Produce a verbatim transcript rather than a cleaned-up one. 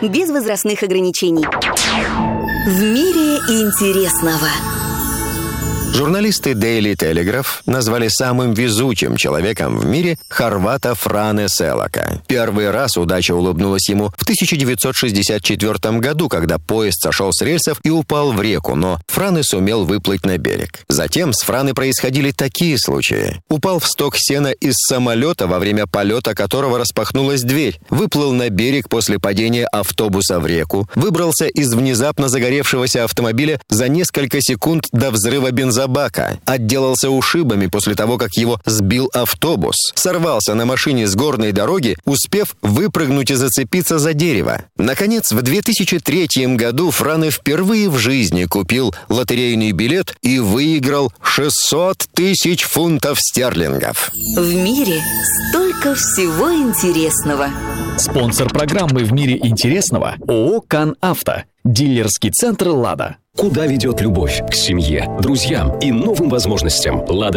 без возрастных ограничений. В мире интересного. Журналисты Daily Telegraph назвали самым везучим человеком в мире хорвата Фране Селака. Первый раз удача улыбнулась ему в тысяча девятьсот шестьдесят четвёртом году, когда поезд сошел с рельсов и упал в реку, но Фране сумел выплыть на берег. Затем с Фране происходили такие случаи. Упал в сток сена из самолета, во время полета которого распахнулась дверь, выплыл на берег после падения автобуса в реку, выбрался из внезапно загоревшегося автомобиля за несколько секунд до взрыва бензобака, отделался ушибами после того, как его сбил автобус, сорвался на машине с горной дороги, успев выпрыгнуть и зацепиться за дерево. Наконец, в две тысячи третьем году Фране впервые в жизни купил лотерейный билет и выиграл шестьсот тысяч фунтов стерлингов. В мире столько всего интересного. Спонсор программы «В мире интересного» ООО «Кан Авто». Дилерский центр «Лада». Куда ведет любовь? К семье, друзьям и новым возможностям. «Лада»